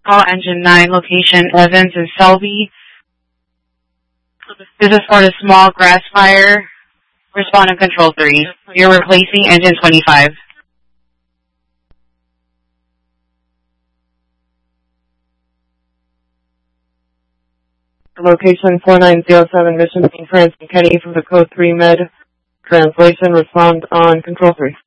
Call engine 9, location Evans and Selby. This is for the small grass fire. Respond on control 3. You're replacing engine 25. Location 4907, Mission St. Francis and Kenny from the Code 3 Med. Translation, respond on control 3.